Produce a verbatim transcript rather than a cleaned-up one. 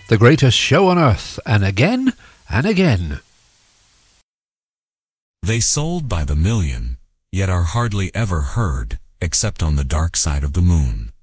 the greatest show on earth, and again and again. They sold by the million, yet are hardly ever heard, except on the dark side of the moon.